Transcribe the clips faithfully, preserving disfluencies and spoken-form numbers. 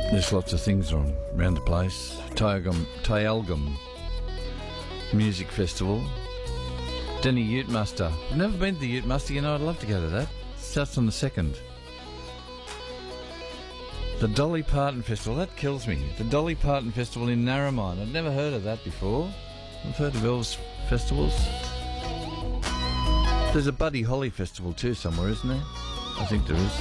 There's lots of things on around the place. Tyalgum, Tyalgum Music Festival. Denny Ute Muster. I've never been to the Ute Muster, you know, I'd love to go to that. Starts on the second. The Dolly Parton Festival, that kills me. The Dolly Parton Festival in Narromine. I've never heard of that before. I've heard of Elves festivals. There's a Buddy Holly Festival too somewhere, isn't there? I think there is.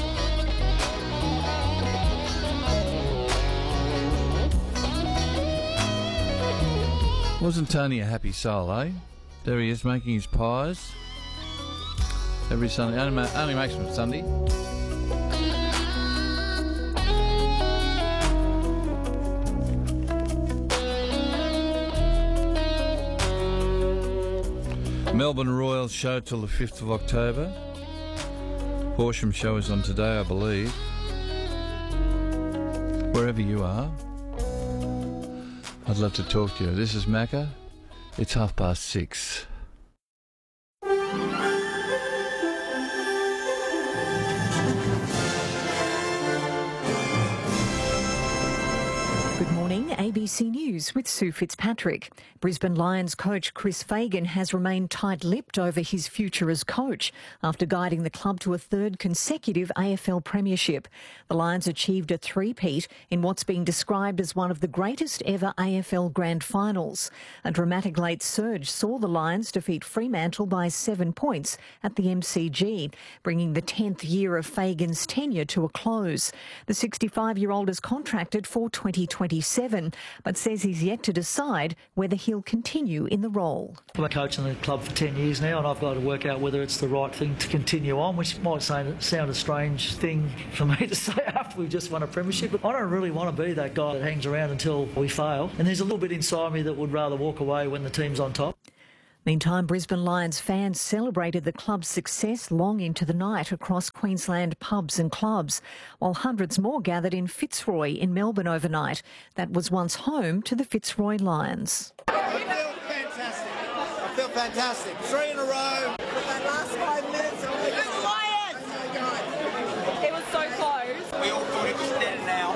Wasn't Tony a happy soul, eh? There he is making his pies. Every Sunday. Only, ma- only makes them Sunday. Melbourne Royals show till the fifth of October. Horsham show is on today, I believe. Wherever you are, I'd love to talk to you. This is Macca. It's half past six. Good morning, A B C News with Sue Fitzpatrick. Brisbane Lions coach Chris Fagan has remained tight-lipped over his future as coach after guiding the club to a third consecutive A F L premiership. The Lions achieved a three-peat in what's being described as one of the greatest ever A F L grand finals. A dramatic late surge saw the Lions defeat Fremantle by seven points at the M C G, bringing the tenth year of Fagan's tenure to a close. The sixty-five-year-old is contracted for twenty twenty-seven, but says he's yet to decide whether he'll continue in the role. I've been coaching the club for ten years now, and I've got to work out whether it's the right thing to continue on, which might sound, sound a strange thing for me to say after we've just won a premiership, but I don't really want to be that guy that hangs around until we fail. And there's a little bit inside me that would rather walk away when the team's on top. Meantime, Brisbane Lions fans celebrated the club's success long into the night across Queensland pubs and clubs, while hundreds more gathered in Fitzroy in Melbourne overnight. That was once home to the Fitzroy Lions. I feel fantastic. I feel fantastic. Three in a row. That last five minutes, oh my God. Lions! Oh my God. It was so close. We all thought it was dead now.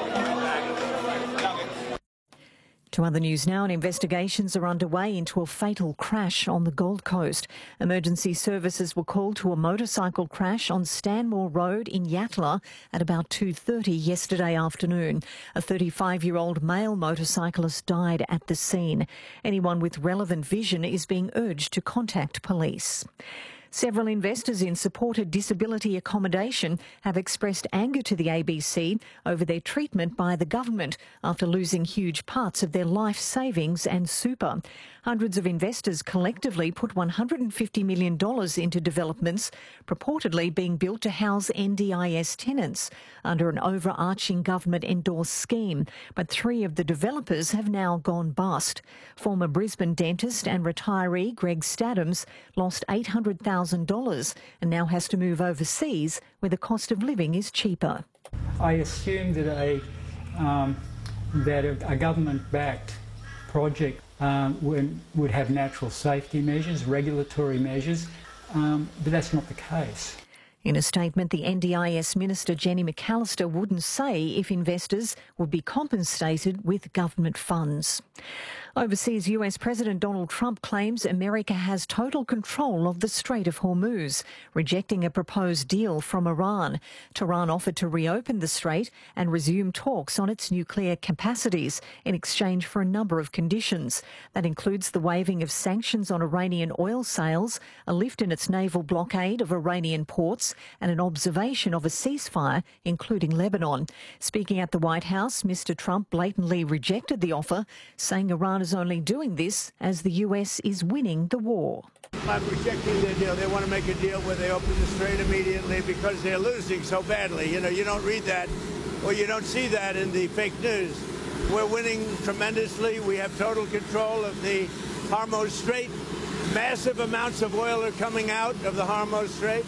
To other news now, and investigations are underway into a fatal crash on the Gold Coast. Emergency services were called to a motorcycle crash on Stanmore Road in Yatala at about two thirty yesterday afternoon. A thirty-five-year-old male motorcyclist died at the scene. Anyone with relevant vision is being urged to contact police. Several investors in supported disability accommodation have expressed anger to the A B C over their treatment by the government after losing huge parts of their life savings and super. Hundreds of investors collectively put one hundred fifty million dollars into developments purportedly being built to house N D I S tenants under an overarching government-endorsed scheme. But three of the developers have now gone bust. Former Brisbane dentist and retiree Greg Stadhams lost eight hundred thousand dollars and now has to move overseas where the cost of living is cheaper. I assume that a um, that a, a government-backed project um, would, would have natural safety measures, regulatory measures, um, but that's not the case. In a statement, the N D I S Minister Jenny McAllister wouldn't say if investors would be compensated with government funds. Overseas, U S President Donald Trump claims America has total control of the Strait of Hormuz, rejecting a proposed deal from Iran. Tehran offered to reopen the strait and resume talks on its nuclear capacities in exchange for a number of conditions. That includes the waiving of sanctions on Iranian oil sales, a lift in its naval blockade of Iranian ports, and an observation of a ceasefire, including Lebanon. Speaking at the White House, Mister Trump blatantly rejected the offer, saying Iran is only doing this as the U S is winning the war. I'm rejecting their deal. They want to make a deal where they open the strait immediately because they're losing so badly. You know, you don't read that or you don't see that in the fake news. We're winning tremendously. We have total control of the Hormuz Strait. Massive amounts of oil are coming out of the Hormuz Strait.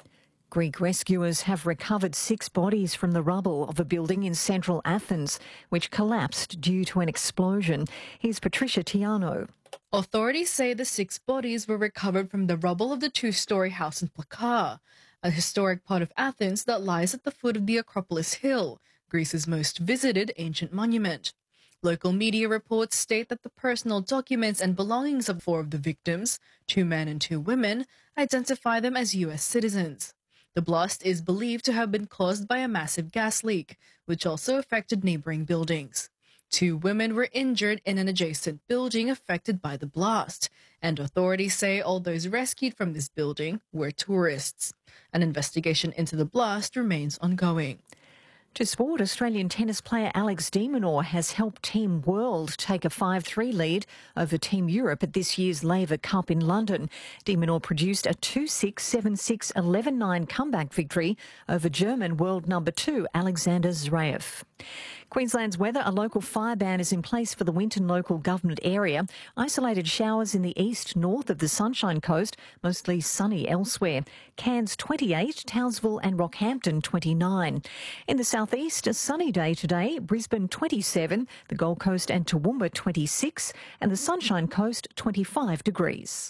Greek rescuers have recovered six bodies from the rubble of a building in central Athens, which collapsed due to an explosion. Here's Patricia Tiano. Authorities say the six bodies were recovered from the rubble of the two-storey house in Plaka, a historic part of Athens that lies at the foot of the Acropolis Hill, Greece's most visited ancient monument. Local media reports state that the personal documents and belongings of four of the victims, two men and two women, identify them as U S citizens. The blast is believed to have been caused by a massive gas leak, which also affected neighboring buildings. Two women were injured in an adjacent building affected by the blast, and authorities say all those rescued from this building were tourists. An investigation into the blast remains ongoing. To sport, Australian tennis player Alex de Minaur has helped Team World take a five three lead over Team Europe at this year's Laver Cup in London. De Minaur produced a two six, seven six, eleven nine comeback victory over German world number two Alexander Zverev. Queensland's weather, a local fire ban is in place for the Winton local government area. Isolated showers in the east, north of the Sunshine Coast, mostly sunny elsewhere. Cairns twenty-eight, Townsville and Rockhampton twenty-nine. In the southeast, a sunny day today, Brisbane twenty-seven, the Gold Coast and Toowoomba twenty-six, and the Sunshine Coast twenty-five degrees.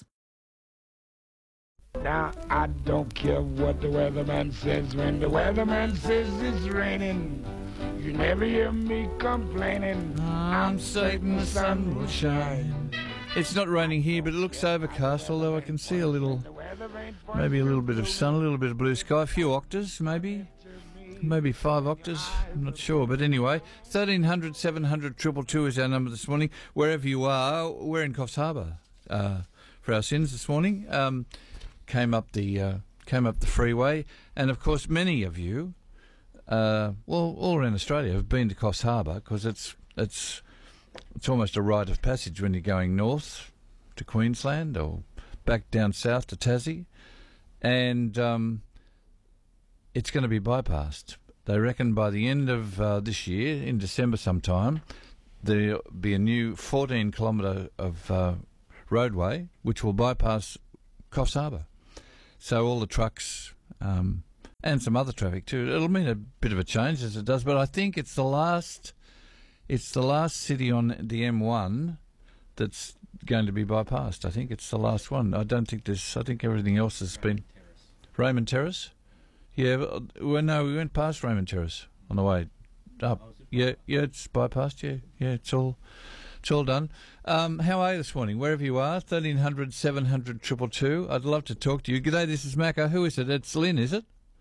Now, I don't care what the weatherman says when the weatherman says it's raining. You never hear me complaining. I'm certain the sun will shine. It's not raining here, but it looks overcast, although I can see a little, maybe a little bit of sun, a little bit of blue sky, a few octaves maybe, maybe five octaves, I'm not sure. But anyway, thirteen hundred, seven hundred, two two two is our number this morning. Wherever you are, we're in Coffs Harbour uh, for our sins this morning. Um, came up the uh, came up the freeway, and of course many of you, uh, well, all around Australia have been to Coffs Harbour because it's it's it's almost a rite of passage when you're going north to Queensland or back down south to Tassie, and um, it's going to be bypassed. They reckon by the end of uh, this year, in December sometime, there'll be a new fourteen kilometre of uh, roadway which will bypass Coffs Harbour. So all the trucks um, and some other traffic too. It'll mean a bit of a change as it does, but I think it's the last. It's the last city on the M one that's going to be bypassed. I think it's the last one. I don't think there's. I think everything else has been. Raymond Terrace. Yeah. Well, no, we went past Raymond Terrace on the way up. Yeah, yeah, it's bypassed. Yeah, yeah, it's all. It's all done. Um, how are you this morning? Wherever you are, thirteen hundred, seven hundred, two two two. I'd love to talk to you. G'day, this is Macca. Who is it? It's Lynn, is it?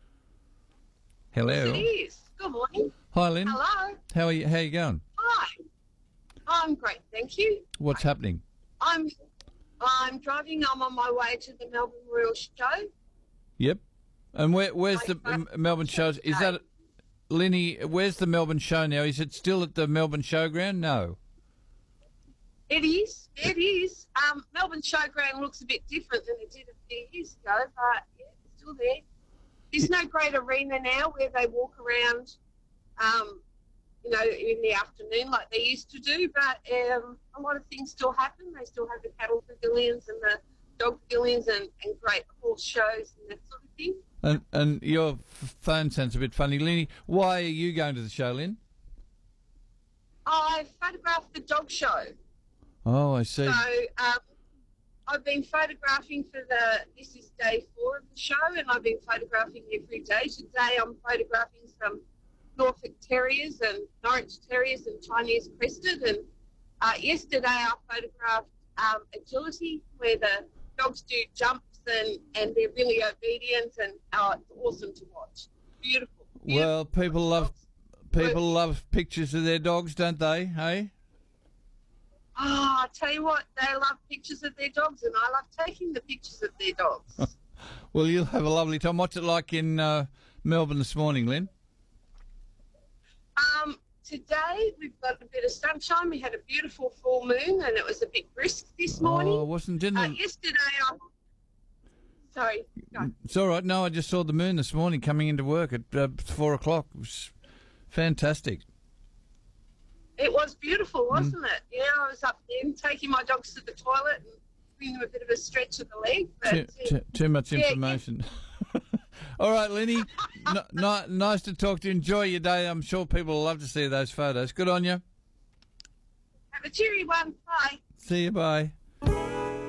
Hello. Yes, it is. Good morning. Hi, Lynn. Hello. How are you? How are you going? Hi. I'm great, thank you. What's happening? I'm I'm driving. I'm on my way to the Melbourne Royal Show. Yep. And where, where's I the um, Melbourne show? Is that, Linny, where's the Melbourne show now? Is it still at the Melbourne Showground? No. It is. It is. Um, Melbourne Showground looks a bit different than it did a few years ago, but yeah, it's still there. There's no great arena now where they walk around, um, you know, in the afternoon like they used to do, but um, a lot of things still happen. They still have the cattle pavilions and the dog pavilions and, and great horse shows and that sort of thing. And and your phone sounds a bit funny, Linny. Why are you going to the show, Lynn? I photographed the dog show. Oh, I see. So um, I've been photographing for the, this is day four of the show, and I've been photographing every day. Today I'm photographing some Norfolk Terriers and Norwich Terriers and Chinese Crested. And uh, yesterday I photographed um, agility, where the dogs do jumps and, and they're really obedient, and oh, it's awesome to watch. Beautiful. beautiful. Well, people love people love pictures of their dogs, don't they? Hey. Oh, I tell you what, they love pictures of their dogs, and I love taking the pictures of their dogs. Well, you'll have a lovely time. What's it like in uh, Melbourne this morning, Lynn? Um, today we've got a bit of sunshine. We had a beautiful full moon, and it was a bit brisk this morning. Oh, wasn't didn't uh, it? Yesterday, I... sorry. Go. It's all right. No, I just saw the moon this morning coming into work at uh, four o'clock. It was fantastic. It was beautiful, wasn't mm. it? Yeah, I was up there taking my dogs to the toilet and giving them a bit of a stretch of the leg. But, too, too, too much yeah, information. Yeah. All right, Lenny, n- n- nice to talk to you. Enjoy your day. I'm sure people will love to see those photos. Good on you. Have a cheery one. Bye. See you. Bye.